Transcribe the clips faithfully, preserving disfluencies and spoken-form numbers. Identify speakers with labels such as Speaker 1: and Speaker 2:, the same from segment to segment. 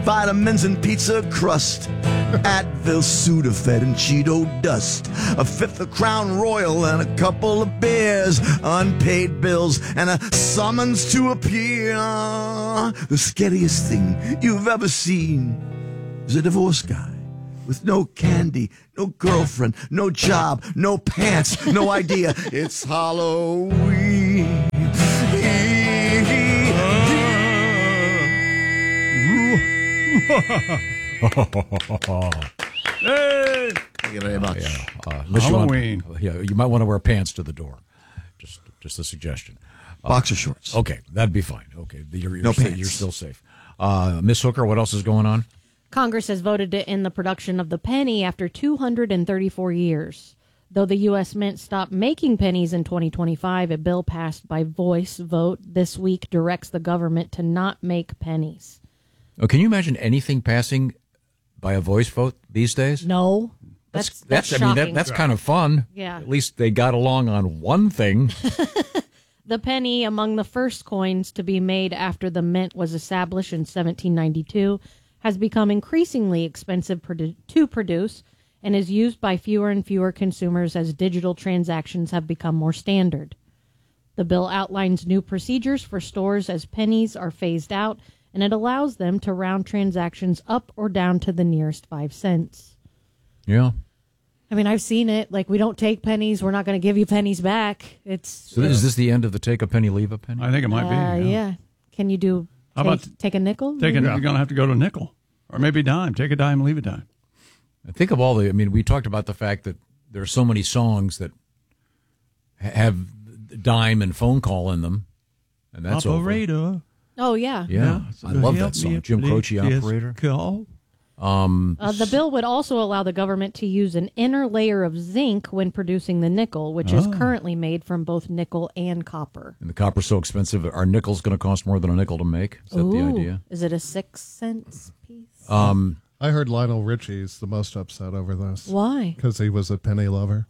Speaker 1: vitamins and pizza crust. Advil, Sudafed, and Cheeto dust. A fifth of Crown Royal and a couple of beers. Unpaid bills and a summons to appear. The scariest thing you've ever seen is a divorced guy with no candy, no girlfriend, no job, no pants, no idea. It's Halloween.
Speaker 2: Hey!
Speaker 1: Thank you very much.
Speaker 3: Yeah, uh, unless
Speaker 2: Halloween.
Speaker 3: You want, yeah, you might want to wear pants to the door. Just, just a suggestion.
Speaker 1: Boxer shorts.
Speaker 3: Okay, that'd be fine. Okay, you're, you're,
Speaker 1: No
Speaker 3: still,
Speaker 1: pants.
Speaker 3: you're still safe. Uh, Miss Hooker, what else is going on?
Speaker 4: Congress has voted to end the production of the penny after two hundred thirty-four years. Though the U S Mint stopped making pennies in twenty twenty-five, a bill passed by voice vote this week directs the government to not make pennies.
Speaker 3: Oh, can you imagine anything passing by a voice vote these days?
Speaker 4: No. That's, that's, that's
Speaker 3: I mean,
Speaker 4: shocking.
Speaker 3: that, that's kind of fun.
Speaker 4: Yeah.
Speaker 3: At least they got along on one thing.
Speaker 4: The penny, among the first coins to be made after the mint was established in seventeen ninety-two, has become increasingly expensive produ- to produce and is used by fewer and fewer consumers as digital transactions have become more standard. The bill outlines new procedures for stores as pennies are phased out, and it allows them to round transactions up or down to the nearest five cents.
Speaker 3: Yeah.
Speaker 4: I mean, I've seen it. Like, we don't take pennies. We're not going to give you pennies back. It's
Speaker 3: So is this the end of the take a penny, leave a penny?
Speaker 2: I think it might be.
Speaker 4: uh,
Speaker 2: yeah.
Speaker 4: yeah. Can you do
Speaker 2: How
Speaker 4: take,
Speaker 2: about
Speaker 4: take a nickel?
Speaker 2: Take a, You're going to have to go to nickel. Or maybe dime. Take a dime, leave a dime.
Speaker 3: I think of all the, I mean, we talked about the fact that there are so many songs that ha- have dime and phone call in them. And that's over.
Speaker 2: Operator.
Speaker 4: Oh, yeah.
Speaker 3: Yeah,
Speaker 2: Yeah,
Speaker 3: I love
Speaker 2: help
Speaker 3: that song.
Speaker 2: me
Speaker 3: Jim
Speaker 2: please
Speaker 3: Croce, Operator.
Speaker 2: Call.
Speaker 3: Um,
Speaker 4: Uh, the bill would also allow the government to use an inner layer of zinc when producing the nickel, which is
Speaker 3: Oh.
Speaker 4: currently made from both nickel and copper.
Speaker 3: and the copper's so expensive. Are nickels going to cost more than a nickel to make? Is that the
Speaker 4: Ooh.
Speaker 3: idea?
Speaker 4: Is it a six cents piece?
Speaker 3: Um,
Speaker 5: I heard Lionel Richie's the most upset over this.
Speaker 4: Why?
Speaker 5: Because he was a penny lover.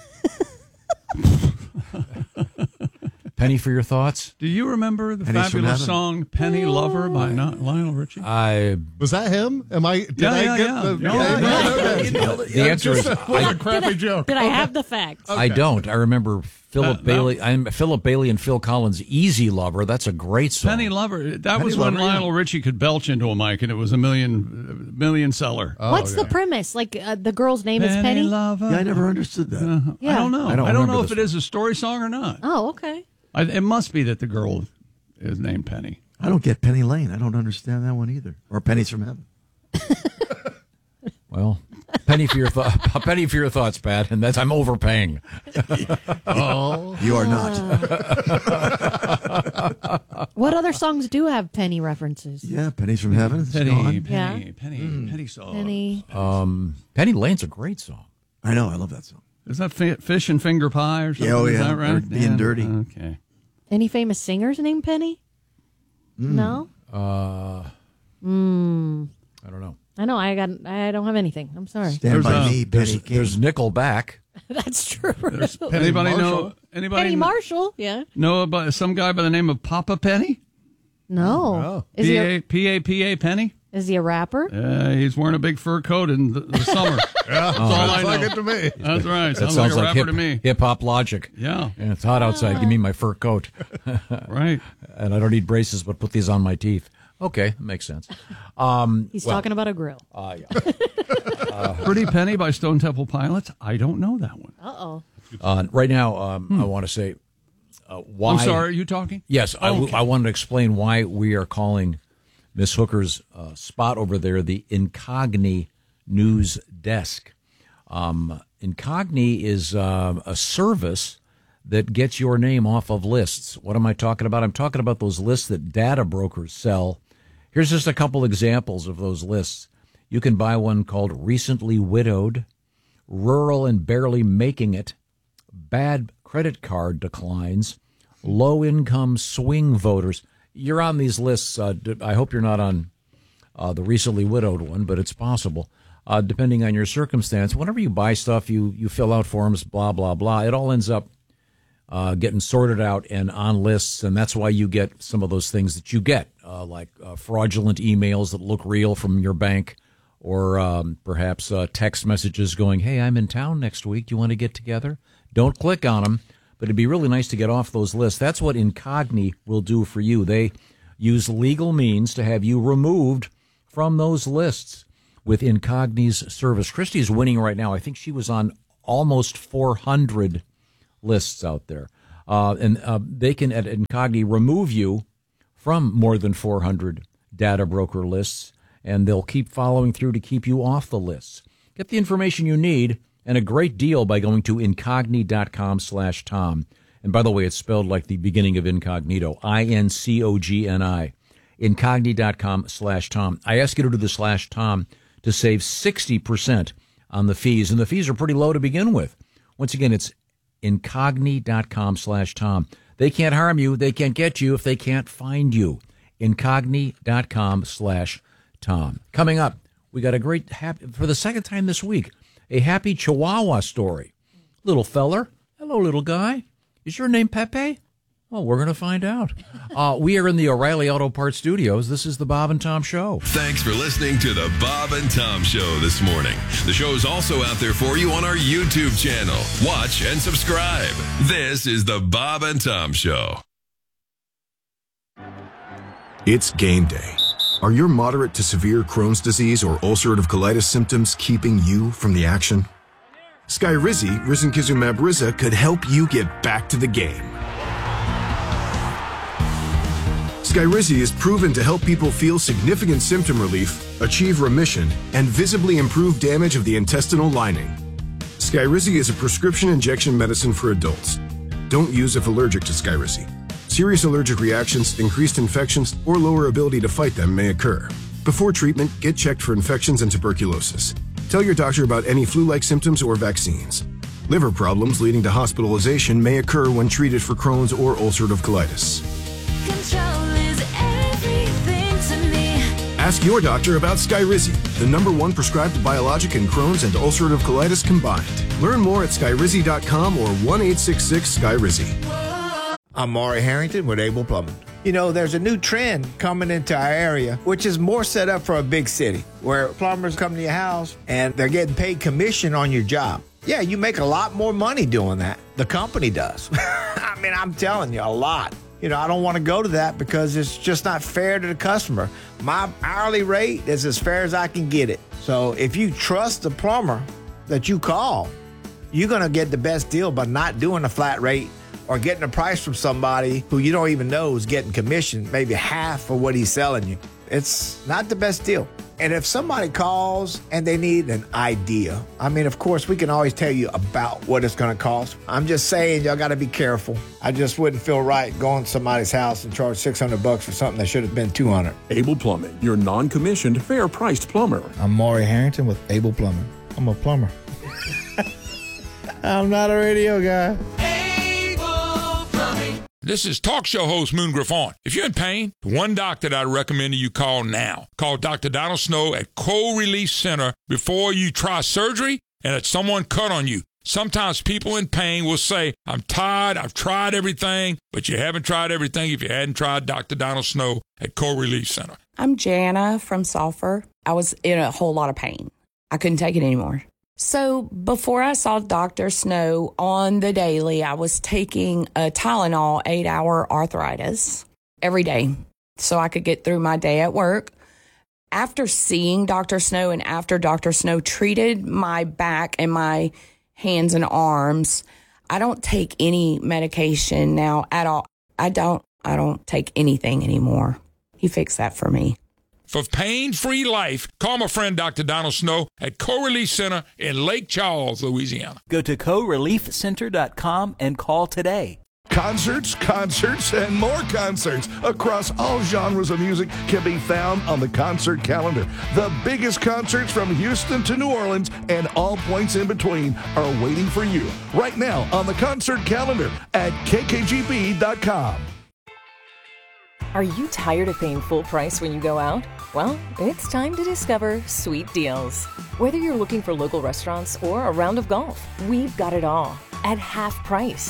Speaker 3: Penny for your thoughts?
Speaker 2: Do you remember the
Speaker 1: Pennies from
Speaker 2: fabulous
Speaker 1: Heaven.
Speaker 2: song Penny Lover by not Lionel Richie?
Speaker 3: I.
Speaker 5: Was that him? Am I? Did
Speaker 2: Yeah,
Speaker 5: I
Speaker 2: yeah,
Speaker 5: get
Speaker 2: yeah.
Speaker 5: the?
Speaker 2: Yeah,
Speaker 5: name
Speaker 2: yeah.
Speaker 5: right? Okay.
Speaker 3: The answer is
Speaker 5: What
Speaker 3: I,
Speaker 5: a crappy joke.
Speaker 4: Did I have the facts?
Speaker 3: I don't. I remember Philip
Speaker 2: Uh,
Speaker 3: Bailey. I'm Philip Bailey and Phil Collins' "Easy Lover." That's a great song.
Speaker 2: Penny Lover. That
Speaker 1: Penny
Speaker 2: was when
Speaker 1: Lover, yeah.
Speaker 2: Lionel Richie could belch into a mic, and it was a million, million seller.
Speaker 5: Oh,
Speaker 4: What's
Speaker 5: yeah.
Speaker 4: the premise? Like, uh, the girl's name is Penny?
Speaker 2: Lover.
Speaker 1: Yeah, I never understood that.
Speaker 2: Uh,
Speaker 4: Yeah.
Speaker 2: I don't know.
Speaker 3: I
Speaker 2: I
Speaker 3: don't
Speaker 2: don't, know
Speaker 3: remember
Speaker 2: if it
Speaker 3: this
Speaker 2: is a story song or not.
Speaker 4: Oh, okay.
Speaker 2: I, it must be that the girl is named Penny.
Speaker 1: I don't get Penny Lane. I don't understand that one either. Or Pennies from Heaven.
Speaker 3: Well, penny for your th- penny for your thoughts, Pat, and that's I'm overpaying.
Speaker 5: Oh,
Speaker 1: You are not.
Speaker 4: What other songs do have penny references?
Speaker 1: Yeah, Pennies from Heaven. It's
Speaker 2: Penny,
Speaker 1: gone.
Speaker 2: penny,
Speaker 4: Yeah.
Speaker 2: penny, penny song.
Speaker 4: Penny.
Speaker 3: Um, Penny Lane's a great song.
Speaker 1: I know. I love that song.
Speaker 2: Is that fi- fish and finger pie or something?
Speaker 1: Yeah, oh,
Speaker 2: Is
Speaker 1: yeah.
Speaker 2: that right?
Speaker 1: Or Being Dirty.
Speaker 2: Okay.
Speaker 4: Any famous singers named Penny? No?
Speaker 3: Uh,
Speaker 4: Mm.
Speaker 3: I don't know.
Speaker 4: I know. I got. I don't have anything. I'm sorry.
Speaker 1: Stand
Speaker 2: There's
Speaker 1: by
Speaker 2: a-
Speaker 1: me,
Speaker 3: There's
Speaker 1: Penny King.
Speaker 3: there's Nickelback.
Speaker 4: That's true.
Speaker 2: Anybody
Speaker 5: Marshall.
Speaker 2: know? Anybody
Speaker 4: Penny
Speaker 2: kn-
Speaker 4: Marshall. Yeah.
Speaker 2: know about some guy by the name of Papa Penny?
Speaker 4: No. Is
Speaker 2: P
Speaker 4: he
Speaker 2: A
Speaker 4: a,
Speaker 2: P A P A Penny?
Speaker 4: is he a rapper?
Speaker 2: Uh, he's wearing a big fur coat in the, the summer.
Speaker 5: yeah.
Speaker 2: That's all I
Speaker 5: Sounds like
Speaker 2: know.
Speaker 5: it to me.
Speaker 2: That's right.
Speaker 3: That
Speaker 2: Sounds,
Speaker 3: sounds
Speaker 2: like a
Speaker 3: like
Speaker 2: rapper
Speaker 3: hip,
Speaker 2: to me.
Speaker 3: hip hop logic.
Speaker 2: Yeah,
Speaker 3: And it's hot outside. Give me my fur coat.
Speaker 2: right.
Speaker 3: And I don't need braces, but put these on my teeth. Okay, that makes sense. Um,
Speaker 4: He's
Speaker 3: well,
Speaker 4: talking about a grill.
Speaker 3: uh, yeah.
Speaker 2: Pretty Penny by Stone Temple Pilots. I don't know that one.
Speaker 4: Uh oh.
Speaker 3: Uh, right now, um, I want to say uh, why.
Speaker 2: I'm sorry, are you talking?
Speaker 3: Yes, I, w-
Speaker 2: Okay.
Speaker 3: I wanted to explain why we are calling Miss Hooker's uh, spot over there the Incogni News Desk. Um, Incogni is uh, a service that gets your name off of lists. What am I talking about? I'm talking about those lists that data brokers sell. Here's just a couple examples of those lists. You can buy one called Recently Widowed, Rural and Barely Making It, Bad Credit Card Declines, Low Income Swing Voters. You're on these lists. Uh, d- I hope you're not on uh, the Recently Widowed one, but it's possible. Uh, depending on your circumstance, whenever you buy stuff, you, you fill out forms, blah, blah, blah. It all ends up uh, getting sorted out and on lists, and that's why you get some of those things that you get, uh, like uh, fraudulent emails that look real from your bank, or um, perhaps uh, text messages going, hey, I'm in town next week. Do you want to get together? Don't click on them, but it'd be really nice to get off those lists. That's what Incogni will do for you. They use legal means to have you removed from those lists with Incogni's service. Christy's winning right now. I think she was on almost four hundred lists out there. Uh, and uh, they can, at Incogni, remove you from more than four hundred data broker lists, and they'll keep following through to keep you off the lists. Get the information you need and a great deal by going to Incogni.com slash Tom. And by the way, it's spelled like the beginning of incognito, I N C O G N I, Incogni.com slash Tom. I ask you to do the slash Tom to save sixty percent on the fees, and the fees are pretty low to begin with. Once again, it's Incogni.com slash Tom. They can't harm you. They can't get you if they can't find you. Incogni.com slash Tom. Coming up, we got a great, happy, for the second time this week, a happy Chihuahua story. Little feller. Hello, little guy. Is your name Pepe? Well, we're going to find out. Uh, we are in the O'Reilly Auto Parts Studios. This is the Bob and Tom Show.
Speaker 6: Thanks for listening to the Bob and Tom Show this morning. The show is also out there for you on our YouTube channel. Watch and subscribe. This is the Bob and Tom Show.
Speaker 7: It's game day. Are your moderate to severe Crohn's disease or ulcerative colitis symptoms keeping you from the action? Skyrizi, risankizumab Riza, could help you get back to the game. Skyrizi is proven to help people feel significant symptom relief, achieve remission, and visibly improve damage of the intestinal lining. Skyrizi is a prescription injection medicine for adults. Don't use if allergic to Skyrizi. Serious allergic reactions, increased infections, or lower ability to fight them may occur. Before treatment, get checked for infections and tuberculosis. Tell your doctor about any flu-like symptoms or vaccines. Liver problems leading to hospitalization may occur when treated for Crohn's or ulcerative colitis.
Speaker 8: Control is everything to me.
Speaker 7: Ask your doctor about Skyrizi, the number one prescribed biologic in Crohn's and ulcerative colitis combined. Learn more at skyrizi dot com or one eight six six Skyrizi.
Speaker 9: I'm Maury Harrington with Able Plumbing. You know, there's a new trend coming into our area, which is more set up for a big city, where plumbers come to your house and they're getting paid commission on your job. Yeah, you make a lot more money doing that. The company does. I mean, I'm telling you, a lot. You know, I don't want to go to that because it's just not fair to the customer. My hourly rate is as fair as I can get it. So if you trust the plumber that you call, you're going to get the best deal by not doing a flat rate or getting a price from somebody who you don't even know is getting commission, maybe half of what he's selling you. It's not the best deal. And if somebody calls and they need an idea, I mean, of course, we can always tell you about what it's going to cost. I'm just saying, y'all got to be careful. I just wouldn't feel right going to somebody's house and charge six hundred bucks for something that should have been two hundred.
Speaker 10: Able Plumbing, your non-commissioned, fair-priced plumber.
Speaker 9: I'm Maury Harrington with Able Plumbing. I'm a plumber. I'm not a radio guy.
Speaker 11: This is talk show host Moon Griffon. If you're in pain, the one doctor that I recommend you call now. Call Doctor Donald Snow at Cold Relief Center before you try surgery and that someone cut on you. Sometimes people in pain will say, I'm tired, I've tried everything, but you haven't tried everything if you hadn't tried Doctor Donald Snow at Cold Relief Center.
Speaker 12: I'm Jana from Sulphur. I was in a whole lot of pain. I couldn't take it anymore. So before I saw Doctor Snow on the daily, I was taking a Tylenol eight-hour arthritis every day so I could get through my day at work. After seeing Doctor Snow and after Doctor Snow treated my back and my hands and arms, I don't take any medication now at all. I don't, I don't take anything anymore. He fixed that for me.
Speaker 11: For pain-free life, call my friend Doctor Donald Snow at Co-Relief Center in Lake Charles, Louisiana.
Speaker 13: Go to co relief center dot com and call today.
Speaker 14: Concerts, concerts, and more concerts across all genres of music can be found on the concert calendar. The biggest concerts from Houston to New Orleans and all points in between are waiting for you right now on the concert calendar at K K G B dot com.
Speaker 15: Are you tired of paying full price when you go out? Well, it's time to discover Sweet Deals. Whether you're looking for local restaurants or a round of golf, we've got it all at half price.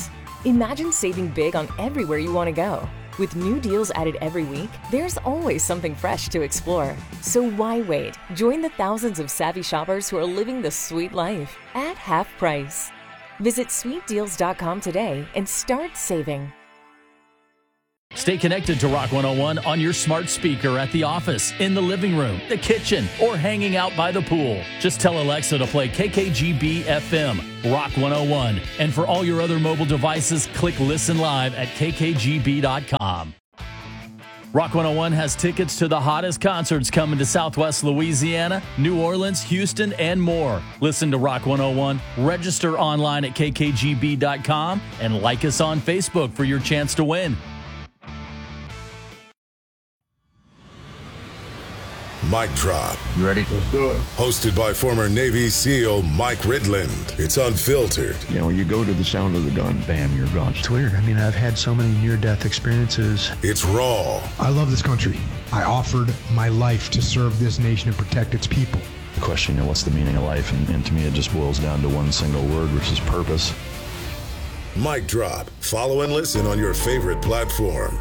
Speaker 15: Imagine saving big on everywhere you want to go. With new deals added every week, there's always something fresh to explore. So why wait? Join the thousands of savvy shoppers who are living the sweet life at half price. Visit sweet deals dot com today and start saving.
Speaker 16: Stay connected to Rock one oh one on your smart speaker at the office, in the living room, the kitchen, or hanging out by the pool. Just tell Alexa to play K K G B F M, Rock one oh one. And for all your other mobile devices, click Listen Live at K K G B dot com. Rock one oh one has tickets to the hottest concerts coming to Southwest Louisiana, New Orleans, Houston, and more. Listen to Rock one oh one, register online at K K G B dot com, and like us on Facebook for your chance to win.
Speaker 17: Mic Drop.
Speaker 18: You ready? Let's do it.
Speaker 17: Hosted by former Navy SEAL Mike Ridland. It's unfiltered.
Speaker 18: You know, you go to the sound of the gun, bam, you're gone.
Speaker 19: It's weird. I mean, I've had so many near-death experiences.
Speaker 17: It's raw.
Speaker 20: I love this country. I offered my life to serve this nation and protect its people.
Speaker 18: The question, you know, what's the meaning of life? And, and to me, it just boils down to one single word, which is purpose.
Speaker 17: Mic Drop. Follow and listen on your favorite platform.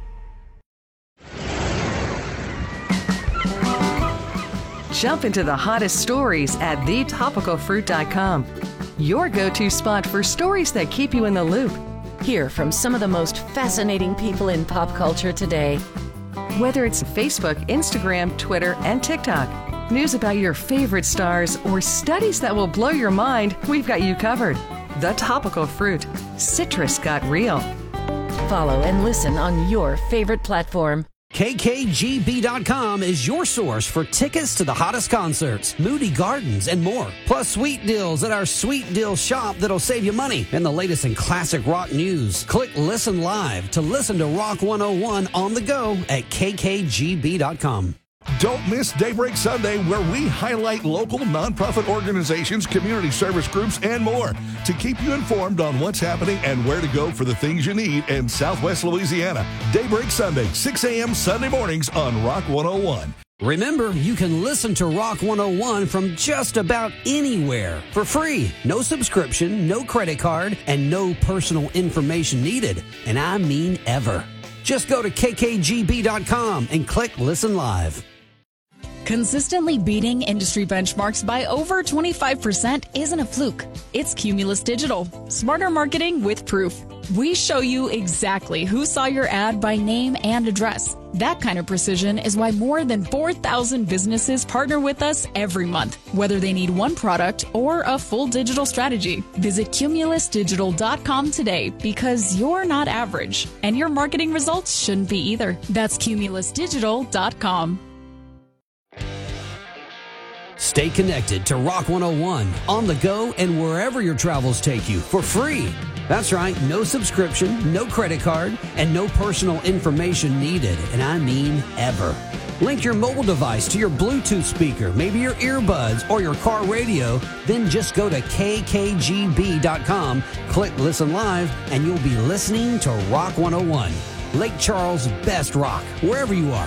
Speaker 21: Jump into the hottest stories at the topical fruit dot com. Your go-to spot for stories that keep you in the loop.
Speaker 22: Hear from some of the most fascinating people in pop culture today.
Speaker 21: Whether it's Facebook, Instagram, Twitter, and TikTok, news about your favorite stars, or studies that will blow your mind, we've got you covered. The Topical Fruit. Citrus got real.
Speaker 22: Follow and listen on your favorite platform.
Speaker 23: K K G B dot com is your source for tickets to the hottest concerts, Moody Gardens, and more. Plus sweet deals at our Sweet Deal shop that'll save you money and the latest in classic rock news. Click Listen Live to listen to Rock one oh one on the go at K K G B dot com.
Speaker 14: Don't miss Daybreak Sunday, where we highlight local nonprofit organizations, community service groups, and more to keep you informed on what's happening and where to go for the things you need in Southwest Louisiana. Daybreak Sunday, six a.m. Sunday mornings on Rock one oh one.
Speaker 23: Remember, you can listen to Rock one oh one from just about anywhere for free. No subscription, no credit card, and no personal information needed. And I mean ever. Just go to K K G B dot com and click Listen Live.
Speaker 24: Consistently beating industry benchmarks by over twenty-five percent isn't a fluke. It's Cumulus Digital. Smarter marketing with proof. We show you exactly who saw your ad by name and address. That kind of precision is why more than four thousand businesses partner with us every month, whether they need one product or a full digital strategy. Visit Cumulus Digital dot com today, because you're not average, and your marketing results shouldn't be either. That's Cumulus Digital dot com.
Speaker 23: Stay connected to Rock one oh one on the go and wherever your travels take you for free. That's right, no subscription, no credit card, and no personal information needed, and I mean ever. Link your mobile device to your Bluetooth speaker, maybe your earbuds or your car radio, then just go to K K G B dot com, click Listen Live, and you'll be listening to Rock one oh one, Lake Charles' best rock, wherever you are.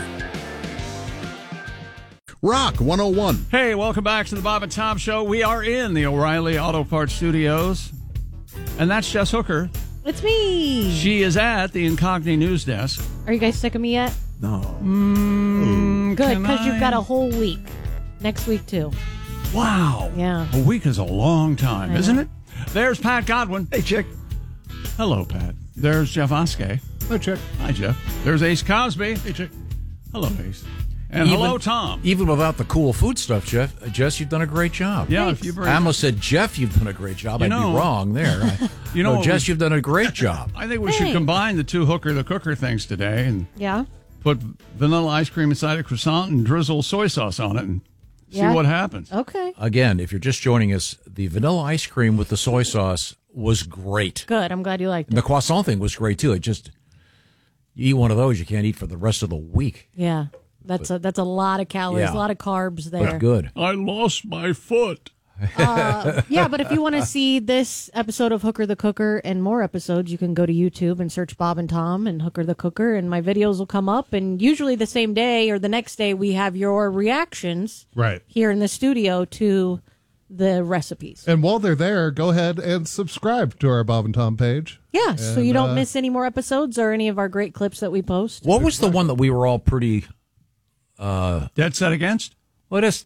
Speaker 2: Rock one oh one. Hey, welcome back to the Bob and Tom Show. We are in the O'Reilly Auto Parts Studios, and that's Jess Hooker.
Speaker 4: It's me.
Speaker 2: She is at the Incogni News Desk.
Speaker 4: Are you guys sick of me yet?
Speaker 2: No. Mm,
Speaker 4: Good, because
Speaker 2: I...
Speaker 4: you've got a whole week. Next week, too.
Speaker 2: Wow.
Speaker 4: Yeah.
Speaker 2: A week is a long time,
Speaker 4: I
Speaker 2: isn't
Speaker 4: know.
Speaker 2: it? There's Pat Godwin.
Speaker 5: Hey, Chick.
Speaker 2: Hello, Pat. There's Jeff Oskey.
Speaker 5: Hi, Chick.
Speaker 2: Hi, Jeff. There's Ace Cosby.
Speaker 5: Hey, Chick.
Speaker 2: Hello, Ace. And
Speaker 3: even,
Speaker 2: hello, Tom.
Speaker 3: Even without the cool food stuff, Jeff, uh, Jess, you've done a great job.
Speaker 2: Yeah, if you bring,
Speaker 3: I almost said, Jeff, you've done a great job.
Speaker 2: You
Speaker 3: I'd
Speaker 2: know,
Speaker 3: be wrong there. I,
Speaker 2: you know,
Speaker 3: no, Jess,
Speaker 2: we,
Speaker 3: you've done a great job.
Speaker 2: I think we
Speaker 4: Thanks.
Speaker 2: should combine the two Hooker the Cooker things today and
Speaker 4: Yeah.
Speaker 2: put vanilla ice cream inside a croissant and drizzle soy sauce on it and
Speaker 4: Yeah.
Speaker 2: see what happens.
Speaker 4: Okay.
Speaker 3: Again, if you're just joining us, the vanilla ice cream with the soy sauce was great.
Speaker 4: Good. I'm glad you liked it.
Speaker 3: And the croissant thing was great, too. It just, you eat one of those, you can't eat for the rest of the week.
Speaker 4: Yeah. That's a that's a lot of calories,
Speaker 3: Yeah.
Speaker 4: a lot of carbs there.
Speaker 3: But good.
Speaker 2: I lost my foot.
Speaker 4: Uh, yeah, but if you want to see this episode of Hooker the Cooker and more episodes, you can go to YouTube and search Bob and Tom and Hooker the Cooker, and my videos will come up. And usually the same day or the next day, we have your reactions
Speaker 2: Right.
Speaker 4: here in the studio to the recipes.
Speaker 5: And while they're there, go ahead and subscribe to our Bob and Tom page.
Speaker 4: Yeah, so
Speaker 5: And,
Speaker 4: you don't
Speaker 5: uh,
Speaker 4: miss any more episodes or any of our great clips that we post.
Speaker 3: What was the one that we were all pretty uh,
Speaker 2: dead set against?
Speaker 3: What is?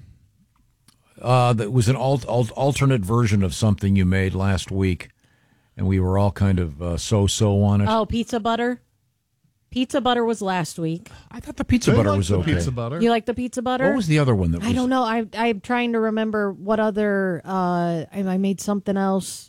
Speaker 3: Uh, that was an alt, alt, alternate version of something you made last week, and we were all kind of uh, so-so on it.
Speaker 4: Oh, pizza butter? Pizza butter was last week.
Speaker 3: I thought the pizza
Speaker 5: I
Speaker 3: butter
Speaker 5: like
Speaker 3: was
Speaker 5: the
Speaker 3: okay.
Speaker 5: pizza butter.
Speaker 4: You like the pizza butter?
Speaker 3: What was the other one that was?
Speaker 4: I don't know. I, I'm trying to remember what other... Uh, I, I made something else.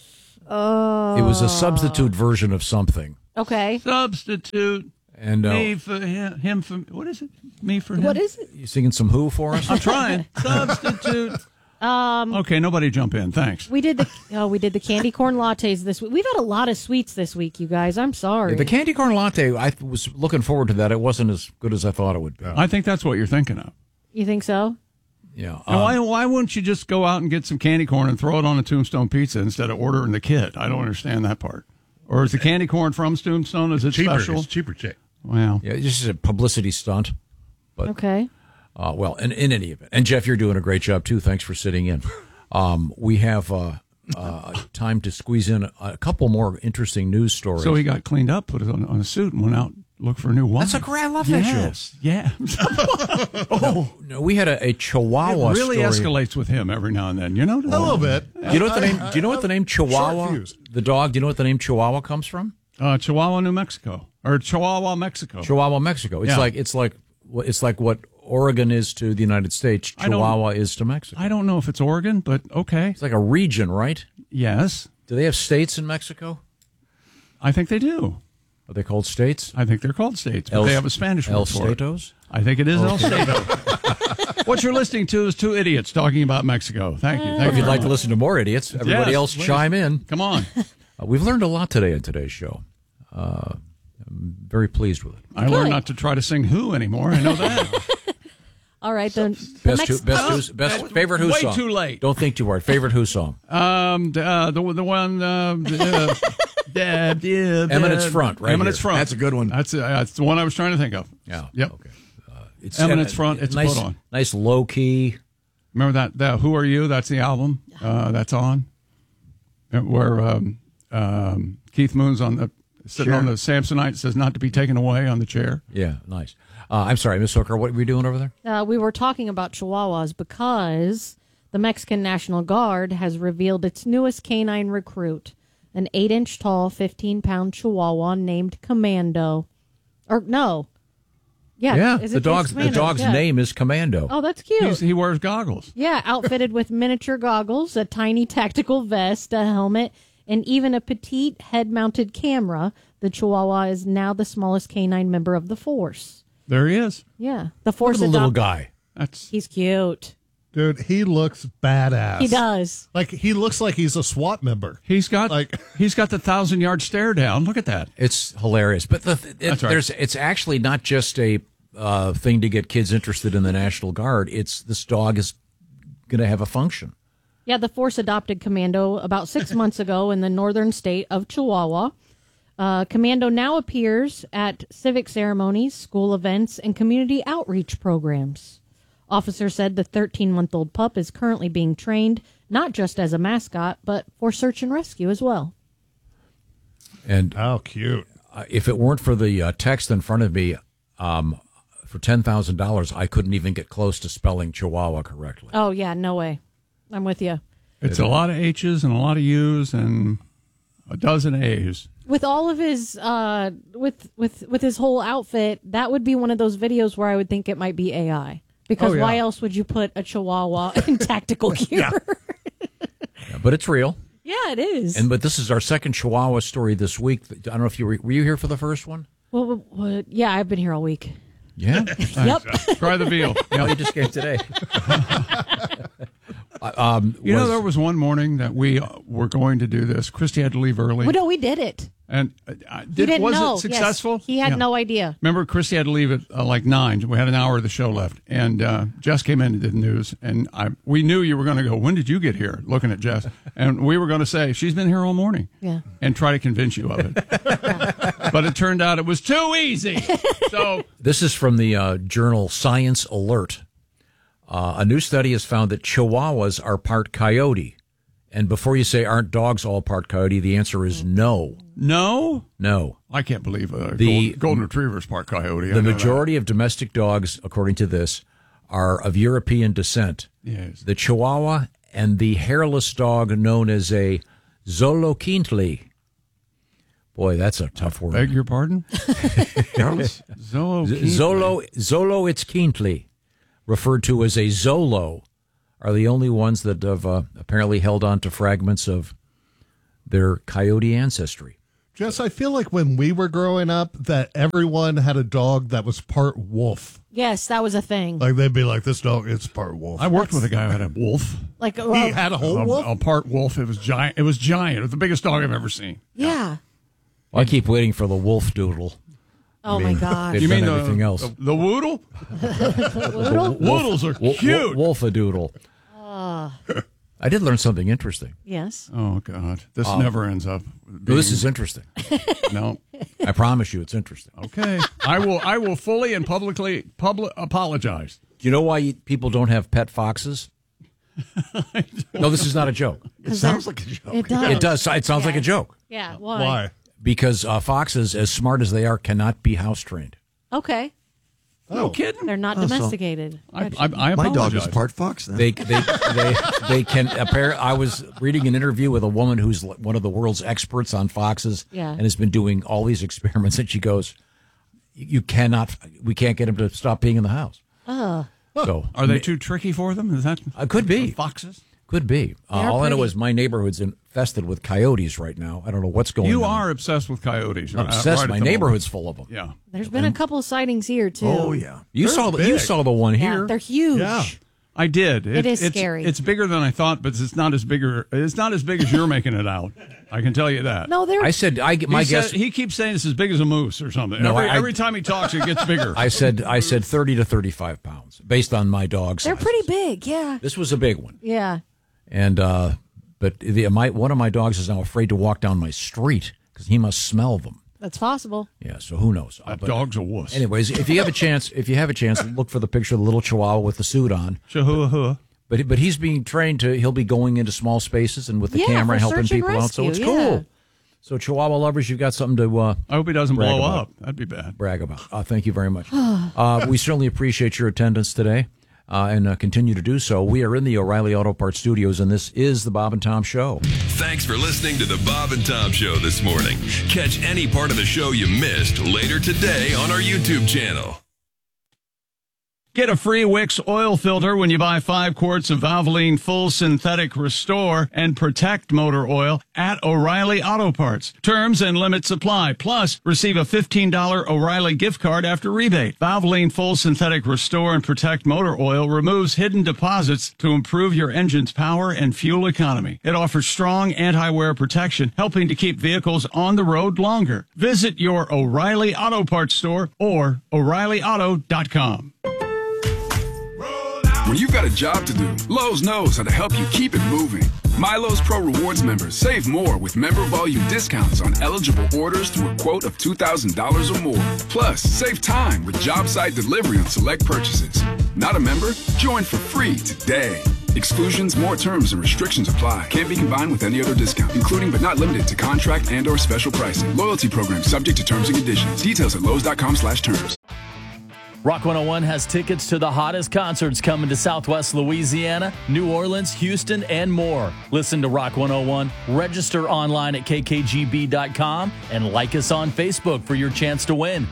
Speaker 4: Uh,
Speaker 3: It was a substitute version of something.
Speaker 4: Okay.
Speaker 2: Substitute.
Speaker 3: And uh,
Speaker 2: me for him, him for... What is it? Me for him?
Speaker 4: What is it?
Speaker 3: You singing some Who for us?
Speaker 2: I'm trying. Substitute.
Speaker 4: Um,
Speaker 2: Okay, nobody jump in. Thanks.
Speaker 4: We did the oh, we did the candy corn lattes this week. We've had a lot of sweets this week, you guys. I'm sorry.
Speaker 3: Yeah, the candy corn latte, I was looking forward to that. It wasn't as good as I thought it would be.
Speaker 2: I think that's what you're thinking of.
Speaker 4: You think so?
Speaker 3: Yeah.
Speaker 2: And
Speaker 3: um,
Speaker 2: why why wouldn't you just go out and get some candy corn and throw it on a Tombstone pizza instead of ordering the kit? I don't understand that part. Or is the candy corn from Tombstone? Is it
Speaker 5: cheaper,
Speaker 2: special?
Speaker 5: It's cheaper, chick.
Speaker 2: Wow.
Speaker 3: Yeah, it's just a publicity stunt. But
Speaker 4: Okay.
Speaker 3: Uh, well, in, in any event, and Jeff, you're doing a great job too. Thanks for sitting in. Um, we have uh, uh, time to squeeze in a, a couple more interesting news stories.
Speaker 2: So he got cleaned up, put it on, on a suit, and went out look for a new wife.
Speaker 3: That's a great. I love that
Speaker 2: yes.
Speaker 3: show.
Speaker 2: Yeah.
Speaker 3: Oh, no, we had a, a Chihuahua.
Speaker 2: It really
Speaker 3: story.
Speaker 2: escalates with him every now and then. You know,
Speaker 5: A little bit.
Speaker 3: Do you know what the name? Do you know what the name Chihuahua?
Speaker 5: Short-fused.
Speaker 3: The dog. Do you know what the name Chihuahua comes from?
Speaker 2: uh, Chihuahua, New Mexico, or Chihuahua, Mexico.
Speaker 3: Chihuahua, Mexico. It's
Speaker 2: Yeah.
Speaker 3: like it's like it's like what Oregon is to the United States.
Speaker 2: I don't-
Speaker 3: Chihuahua is to Mexico.
Speaker 2: I don't know if it's Oregon, but okay.
Speaker 3: It's like a region, right?
Speaker 2: Yes,
Speaker 3: Do they have states in Mexico?
Speaker 2: I think they do.
Speaker 3: Are they called states?
Speaker 2: I think they're called states, but
Speaker 3: El-
Speaker 2: they have a Spanish
Speaker 3: El
Speaker 2: word for it.
Speaker 3: Statos?
Speaker 2: I think it is El
Speaker 3: Okay.
Speaker 2: Stato. What you're listening to is two idiots talking about Mexico. Thank you. Thank
Speaker 3: Or if
Speaker 2: you
Speaker 3: you'd
Speaker 2: very
Speaker 3: like to
Speaker 2: much.
Speaker 3: listen to more idiots, everybody
Speaker 2: Yes,
Speaker 3: else
Speaker 2: please.
Speaker 3: chime in.
Speaker 2: Come on.
Speaker 3: Uh, we've learned a lot today in today's show. Uh, I'm very pleased with it.
Speaker 2: I learned not to try to sing Who anymore. I know that.
Speaker 4: All right, then. the
Speaker 3: Best,
Speaker 4: next-
Speaker 3: who, best,
Speaker 2: Oh,
Speaker 3: who's, best
Speaker 2: that's
Speaker 3: favorite Who
Speaker 2: way
Speaker 3: song?
Speaker 2: too late.
Speaker 3: Don't think too hard. Favorite Who song?
Speaker 2: Um, the uh, the, the one, uh, the, uh, yeah, yeah,
Speaker 3: Eminence
Speaker 2: yeah.
Speaker 3: Front, right
Speaker 2: Eminence
Speaker 3: here.
Speaker 2: Front.
Speaker 3: That's a good one.
Speaker 2: That's, uh, that's the one I was trying to think of.
Speaker 3: Yeah.
Speaker 2: Yep.
Speaker 3: Okay. Uh, it's
Speaker 2: Eminence
Speaker 3: uh,
Speaker 2: Front. It's
Speaker 3: nice,
Speaker 2: put on.
Speaker 3: Nice low key.
Speaker 2: Remember that? That Who Are You? That's the album. Uh, that's on. Uh, Where um, um, Keith Moon's on the sitting
Speaker 3: Sure.
Speaker 2: on the Samsonite, says not to be taken away on the chair.
Speaker 3: Yeah, nice. Uh, I'm sorry, Miss Hooker. What were you doing over there?
Speaker 4: Uh, we were talking about Chihuahuas because the Mexican National Guard has revealed its newest canine recruit, an eight-inch tall, fifteen-pound Chihuahua named Commando. Or no, yeah,
Speaker 3: yeah.
Speaker 4: is
Speaker 3: The
Speaker 4: it
Speaker 3: dog's
Speaker 4: Commando?
Speaker 3: the dog's
Speaker 4: Yeah.
Speaker 3: name is Commando.
Speaker 4: Oh, that's cute.
Speaker 2: He's, he wears goggles.
Speaker 4: Yeah, outfitted with miniature goggles, a tiny tactical vest, a helmet, and even a petite head-mounted camera. The Chihuahua is now the smallest canine member of the force.
Speaker 2: There he is.
Speaker 4: Yeah, the
Speaker 3: Look
Speaker 4: force
Speaker 3: at the little
Speaker 4: adopt-
Speaker 3: guy.
Speaker 2: That's
Speaker 4: He's cute.
Speaker 5: Dude, he looks badass.
Speaker 4: He does.
Speaker 5: Like, he looks like he's a SWAT member.
Speaker 2: He's got
Speaker 5: Like-
Speaker 2: he's got the thousand yard stare down. Look at that.
Speaker 3: It's hilarious. But the, it,
Speaker 2: That's right.
Speaker 3: there's it's actually not just a uh, thing to get kids interested in the National Guard. It's this dog is going to have a function.
Speaker 4: Yeah, the force adopted Commando about six months ago in the northern state of Chihuahua. Uh, Commando now appears at civic ceremonies, school events, and community outreach programs. Officers said the thirteen-month-old pup is currently being trained not just as a mascot, but for search and rescue as well.
Speaker 3: And
Speaker 5: oh, cute.
Speaker 3: Uh, if it weren't for the uh, text in front of me, um, for ten thousand dollars, I couldn't even get close to spelling Chihuahua correctly.
Speaker 4: Oh, yeah, no way. I'm with you.
Speaker 2: It's a lot of H's and a lot of U's and a dozen A's.
Speaker 4: With all of his, uh, with with with his whole outfit, that would be one of those videos where I would think it might be A I. Because
Speaker 3: Oh, yeah.
Speaker 4: why else would you put a Chihuahua in tactical gear?
Speaker 3: Yeah, but it's real.
Speaker 4: Yeah, it is.
Speaker 3: And but this is our second Chihuahua story this week. I don't know if you were, were you here for the first one?
Speaker 4: Well, well, well, yeah, I've been here all week.
Speaker 3: Yeah.
Speaker 4: Yep.
Speaker 2: Try the veal.
Speaker 3: Oh, you just came today. um,
Speaker 2: You know,
Speaker 3: was-
Speaker 2: there was one morning that we uh, were going to do this. Christy had to leave early.
Speaker 4: Well, no, we did it.
Speaker 2: And uh, uh,
Speaker 4: He
Speaker 2: did,
Speaker 4: didn't
Speaker 2: was
Speaker 4: know.
Speaker 2: it successful?
Speaker 4: Yes, he had
Speaker 2: Yeah.
Speaker 4: no idea.
Speaker 2: Remember, Christy had to leave at uh, like nine. We had an hour of the show left, and uh, Jess came in and did news. And I, we knew you were going to go. When did you get here? Looking at Jess, and we were going to say she's been here all morning.
Speaker 4: Yeah.
Speaker 2: And try to convince you of it, but it turned out it was too easy. So
Speaker 3: This is from the uh, journal Science Alert. Uh, a new study has found that Chihuahuas are part coyote. And before you say, aren't dogs all part coyote, the answer is no.
Speaker 2: No?
Speaker 3: No.
Speaker 2: I can't believe a
Speaker 3: The-
Speaker 2: golden, golden retriever's part coyote. I
Speaker 3: The
Speaker 2: know
Speaker 3: majority of domestic dogs, according to this, are of European descent.
Speaker 2: Yes.
Speaker 3: The Chihuahua and the hairless dog known as a Xoloquintli. Boy, that's a tough word.
Speaker 2: Beg your pardon?
Speaker 3: Hairless?
Speaker 2: Zolo.
Speaker 3: Zolo, Xoloitzcuintli, referred to as a Zolo, are the only ones that have uh, apparently held on to fragments of their coyote ancestry.
Speaker 5: Jess, I feel like when we were growing up, that everyone had a dog that was part wolf.
Speaker 4: Yes, that was a thing.
Speaker 5: Like they'd be like, "This dog, it's part wolf."
Speaker 2: I worked with a guy who had a wolf.
Speaker 4: Like
Speaker 5: he
Speaker 4: well,
Speaker 5: had a whole
Speaker 2: a,
Speaker 5: wolf.
Speaker 2: a part wolf. It was giant. It was giant. It was the biggest dog I've ever seen.
Speaker 4: Yeah.
Speaker 3: Well, I keep waiting for the wolf doodle.
Speaker 4: Oh
Speaker 3: I mean,
Speaker 4: my gosh.
Speaker 3: they've
Speaker 2: You
Speaker 3: done
Speaker 2: mean
Speaker 3: everything
Speaker 2: the,
Speaker 3: else.
Speaker 2: The, the woodle?
Speaker 4: Woodle?
Speaker 2: Woodles are
Speaker 3: Wo- wo-
Speaker 2: cute.
Speaker 3: Wolf-a-doodle.
Speaker 4: Uh,
Speaker 3: I did learn something interesting.
Speaker 4: yes.
Speaker 2: Oh God, this
Speaker 3: Uh,
Speaker 2: never ends up.
Speaker 3: No,
Speaker 2: being-
Speaker 3: this is interesting.
Speaker 2: No.
Speaker 3: I promise you, it's interesting.
Speaker 2: Okay. I will. I will fully and publicly public apologize.
Speaker 3: Do you know why you- people don't have pet foxes? No, this is not a joke.
Speaker 5: It sounds like a joke.
Speaker 4: It does.
Speaker 3: It does. It sounds like a
Speaker 4: Yes.
Speaker 3: joke
Speaker 4: Yeah. Why?
Speaker 5: Why?
Speaker 3: because uh, foxes, as smart as they are, cannot be house trained.
Speaker 4: Okay.
Speaker 2: No kidding.
Speaker 4: They're not
Speaker 1: Oh, so-
Speaker 4: domesticated.
Speaker 2: I,
Speaker 4: Gotcha.
Speaker 2: I, I
Speaker 1: My dog
Speaker 2: apologize.
Speaker 1: is part fox then.
Speaker 3: They they they they can. Appar- I was reading an interview with a woman who's l- one of the world's experts on foxes,
Speaker 4: Yeah.
Speaker 3: and has been doing all these experiments. And she goes, "You cannot. We can't get them to stop being in the house."
Speaker 4: Oh.
Speaker 3: So
Speaker 2: Are they too tricky for them? Is that
Speaker 3: Uh, could be.
Speaker 2: foxes?
Speaker 3: Could be. Uh,
Speaker 4: They're
Speaker 3: all I know
Speaker 4: pretty.
Speaker 3: is my neighborhood's infested with coyotes right now. I don't know what's going
Speaker 2: You
Speaker 3: on.
Speaker 2: are obsessed with coyotes.
Speaker 3: I'm
Speaker 2: right-
Speaker 3: obsessed.
Speaker 2: right
Speaker 3: my
Speaker 2: at the
Speaker 3: neighborhood's
Speaker 2: moment.
Speaker 3: full of them.
Speaker 2: Yeah.
Speaker 4: There's been a couple of sightings here too.
Speaker 1: Oh yeah.
Speaker 3: You
Speaker 2: They're
Speaker 3: saw the you
Speaker 2: big.
Speaker 3: saw the one
Speaker 4: Yeah,
Speaker 3: here.
Speaker 4: they're huge.
Speaker 5: Yeah.
Speaker 2: I did.
Speaker 4: It is
Speaker 2: it's,
Speaker 4: scary.
Speaker 2: It's bigger than I thought, but it's not as bigger. It's not as big as you're making it out. I can tell you that.
Speaker 4: No, they're.
Speaker 3: I said I my
Speaker 2: he said-
Speaker 3: guess.
Speaker 2: he keeps saying it's as big as a moose or something.
Speaker 3: No,
Speaker 2: every,
Speaker 3: I-
Speaker 2: every time he talks, it gets bigger.
Speaker 3: I said I said thirty to thirty-five pounds based on my dog's.
Speaker 4: they're
Speaker 3: sizes.
Speaker 4: pretty big. Yeah.
Speaker 3: This was a big one,
Speaker 4: Yeah.
Speaker 3: and uh, but the, my one of my dogs is now afraid to walk down my street because he must smell them.
Speaker 4: That's possible.
Speaker 3: Yeah, so who knows? Uh,
Speaker 2: That
Speaker 3: but
Speaker 2: dog's a wuss.
Speaker 3: anyways, if you have a chance, if you have a chance, look for the picture of the little Chihuahua with the suit on.
Speaker 2: Chihuahua.
Speaker 3: But but he's being trained to. He'll be going into small spaces and with the
Speaker 4: Yeah,
Speaker 3: camera
Speaker 4: for
Speaker 3: helping
Speaker 4: search and
Speaker 3: people out. So it's
Speaker 4: rescue,
Speaker 3: cool.
Speaker 4: yeah.
Speaker 3: So Chihuahua lovers, you've got something to. Uh,
Speaker 2: I hope he doesn't
Speaker 3: brag
Speaker 2: blow
Speaker 3: about.
Speaker 2: up. That'd be bad.
Speaker 3: Brag about. Uh, thank you very much. uh, we certainly appreciate your attendance today, uh, and uh, continue to do so. We are in the O'Reilly Auto Parts Studios, and this is the Bob and Tom Show.
Speaker 6: Thanks for listening to the Bob and Tom Show this morning. Catch any part of the show you missed later today on our YouTube channel.
Speaker 2: Get a free Wix oil filter when you buy five quarts of Valvoline Full Synthetic Restore and Protect Motor Oil at O'Reilly Auto Parts. Terms and limits apply. Plus, receive a fifteen dollars O'Reilly gift card after rebate. Valvoline Full Synthetic Restore and Protect Motor Oil removes hidden deposits to improve your engine's power and fuel economy. It offers strong anti-wear protection, helping to keep vehicles on the road longer. Visit your O'Reilly Auto Parts store or O'Reilly Auto dot com.
Speaker 7: When you've got a job to do, Lowe's knows how to help you keep it moving. My Lowe's Pro Rewards members save more with member volume discounts on eligible orders through a quote of two thousand dollars or more. Plus, save time with job site delivery on select purchases. Not a member? Join for free today. Exclusions, more terms, and restrictions apply. Can't be combined with any other discount, including but not limited to contract and or special pricing. Loyalty program subject to terms and conditions. Details at lowes.com slash terms.
Speaker 16: Rock one oh one has tickets to the hottest concerts coming to Southwest Louisiana, New Orleans, Houston, and more. Listen to Rock one oh one, register online at k k g b dot com, and like us on Facebook for your chance to win.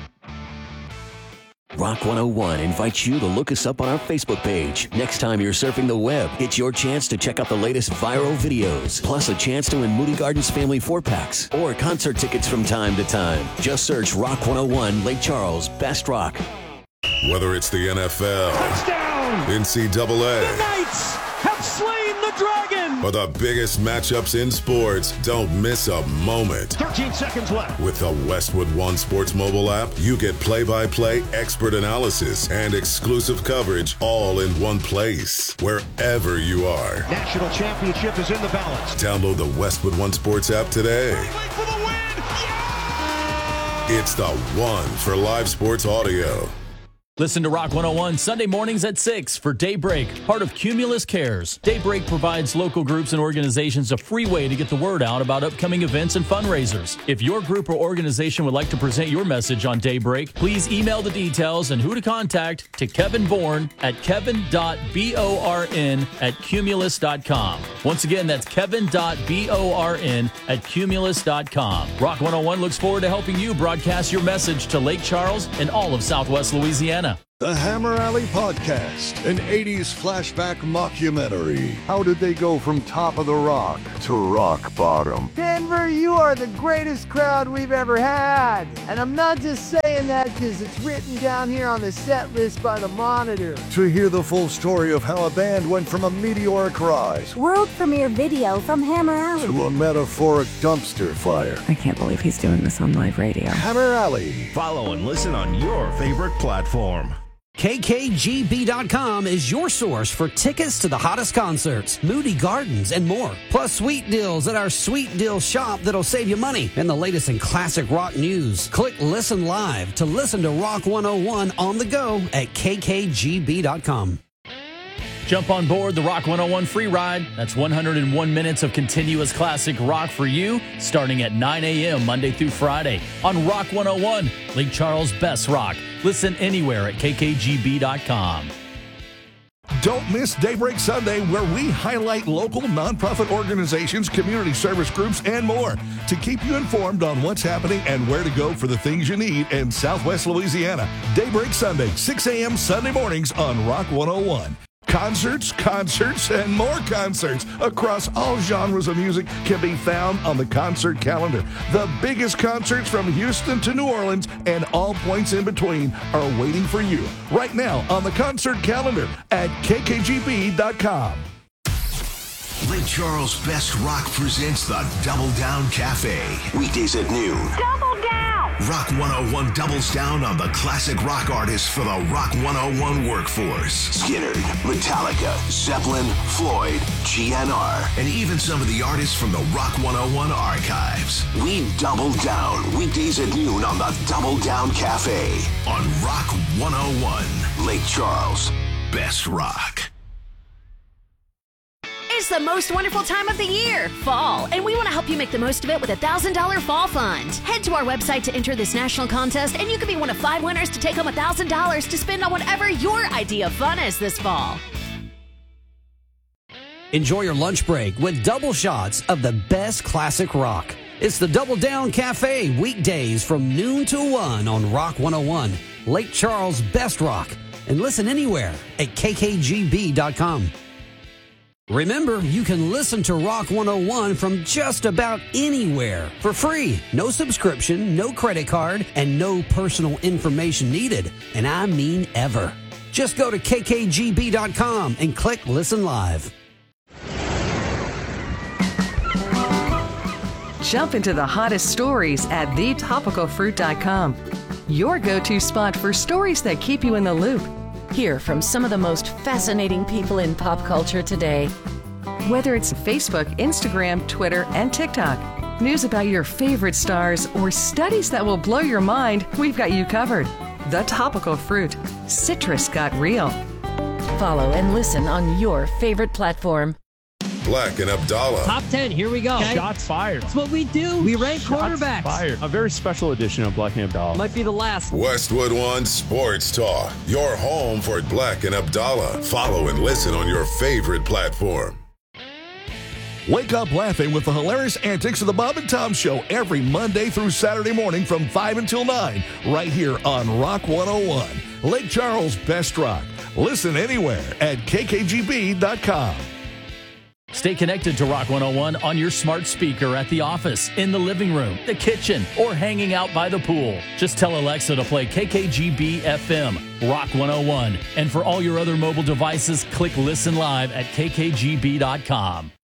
Speaker 8: Rock one oh one invites you to look us up on our Facebook page. Next time you're surfing the web, it's your chance to check out the latest viral videos, plus a chance to win Moody Gardens Family four-packs or concert tickets from time to time. Just search Rock one oh one Lake Charles Best Rock.
Speaker 17: Whether it's the N F L,
Speaker 25: Touchdown!
Speaker 17: N C double A,
Speaker 25: The Knights have slain the dragon!
Speaker 17: or the biggest matchups in sports, don't miss a moment.
Speaker 25: thirteen seconds left.
Speaker 17: With the Westwood One Sports mobile app, you get play-by-play expert analysis and exclusive coverage all in one place, wherever you are.
Speaker 25: National championship is in the balance.
Speaker 17: Download the Westwood One Sports app today.
Speaker 25: For the win!
Speaker 17: It's the one for live sports audio.
Speaker 16: Listen to Rock one oh one Sunday mornings at six for Daybreak, part of Cumulus Cares. Daybreak provides local groups and organizations a free way to get the word out about upcoming events and fundraisers. If your group or organization would like to present your message on Daybreak, please email the details and who to contact to Kevin Bourne at kevin dot born at cumulus dot com. Once again, that's kevin dot born at cumulus dot com. Rock one oh one looks forward to helping you broadcast your message to Lake Charles and all of Southwest Louisiana.
Speaker 1: The Hammer Alley Podcast, an eighties flashback mockumentary. How did they go from top of the rock to rock bottom?
Speaker 9: Denver, you are the greatest crowd we've ever had. And I'm not just saying that because it's written down here on the set list by the Monitor.
Speaker 1: To hear the full story of how a band went from a meteoric rise,
Speaker 10: world premiere video from Hammer Alley,
Speaker 1: to a metaphoric dumpster fire.
Speaker 11: I can't believe he's doing this on live radio.
Speaker 1: Hammer Alley.
Speaker 12: Follow and listen on your favorite platform.
Speaker 23: K K G B dot com is your source for tickets to the hottest concerts, Moody Gardens, and more. Plus sweet deals at our Sweet Deal shop that'll save you money and the latest in classic rock news. Click Listen Live to listen to Rock one oh one on the go at K K G B dot com.
Speaker 16: Jump on board the Rock one oh one free ride. That's one hundred one minutes of continuous classic rock for you, starting at nine a.m. Monday through Friday on Rock one oh one, Lake Charles' best rock. Listen anywhere at K K G B dot com.
Speaker 14: Don't miss Daybreak Sunday, where we highlight local nonprofit organizations, community service groups, and more to keep you informed on what's happening and where to go for the things you need in Southwest Louisiana. Daybreak Sunday, six a.m. Sunday mornings on Rock one oh one. Concerts, concerts, and more concerts across all genres of music can be found on the concert calendar. The biggest concerts from Houston to New Orleans and all points in between are waiting for you right now on the concert calendar at K K G B dot com.
Speaker 26: Lake Charles' Best Rock presents the Double Down Cafe. Weekdays at noon.
Speaker 10: Double down!
Speaker 26: Rock one oh one doubles down on the classic rock artists for the Rock one oh one workforce. Skinner, Metallica, Zeppelin, Floyd, G N R, and even some of the artists from the Rock one oh one archives. We double down weekdays at noon on the Double Down Cafe on Rock one oh one. Lake Charles' Best Rock.
Speaker 22: It's the most wonderful time of the year, fall, and we want to help you make the most of it with a one thousand dollars Fall Fund. Head to our website to enter this national contest, and you could be one of five winners to take home one thousand dollars to spend on whatever your idea of fun is this fall.
Speaker 23: Enjoy your lunch break with double shots of the best classic rock. It's the Double Down Cafe, weekdays from noon to one on Rock one oh one, Lake Charles' best rock. And listen anywhere at K K G B dot com. Remember, you can listen to Rock one oh one from just about anywhere for free. No subscription, no credit card, and no personal information needed. And I mean ever. Just go to K K G B dot com and click Listen Live.
Speaker 21: Jump into the hottest stories at the topical fruit dot com. Your go-to spot for stories that keep you in the loop.
Speaker 22: Hear from some of the most fascinating people in pop culture today.
Speaker 21: Whether it's Facebook, Instagram, Twitter, and TikTok, news about your favorite stars, or studies that will blow your mind, we've got you covered. The Topical Fruit. Citrus got real.
Speaker 22: Follow and listen on your favorite platform.
Speaker 17: Black and Abdallah.
Speaker 27: Top ten, here we go. Okay.
Speaker 28: Shots fired.
Speaker 27: That's what we do. We rank
Speaker 28: Shots
Speaker 27: quarterbacks.
Speaker 28: Fired. A very special edition of Black and Abdallah.
Speaker 27: Might be the last.
Speaker 17: Westwood One Sports Talk. Your home for Black and Abdallah. Follow and listen on your favorite platform.
Speaker 14: Wake up laughing with the hilarious antics of the Bob and Tom Show every Monday through Saturday morning from five until nine, right here on Rock one oh one, Lake Charles' best rock. Listen anywhere at K K G B dot com.
Speaker 16: Stay connected to Rock one oh one on your smart speaker at the office, in the living room, the kitchen, or hanging out by the pool. Just tell Alexa to play K K G B F M, Rock one oh one. And for all your other mobile devices, click Listen Live at K K G B dot com.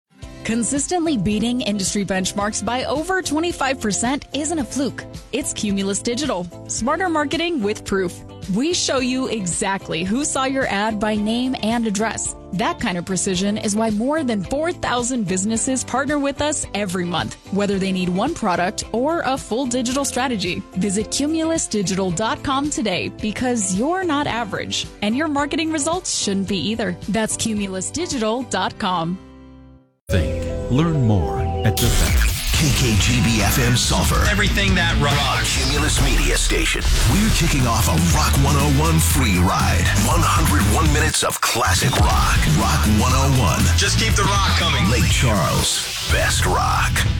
Speaker 4: Consistently beating industry benchmarks by over twenty-five percent isn't a fluke. It's Cumulus Digital. Smarter marketing with proof. We show you exactly who saw your ad by name and address. That kind of precision is why more than four thousand businesses partner with us every month, whether they need one product or a full digital strategy. Visit cumulus digital dot com today because you're not average, and your marketing results shouldn't be either. That's cumulus digital dot com.
Speaker 5: Think. Learn more at the Factor.
Speaker 26: K K G B F M Sulphur.
Speaker 13: Everything that rocks.
Speaker 26: Cumulus Media Station. We're kicking off a Rock one oh one free ride. one hundred one minutes of classic rock. Rock one oh one.
Speaker 13: Just keep the rock coming.
Speaker 26: Lake Charles, best rock.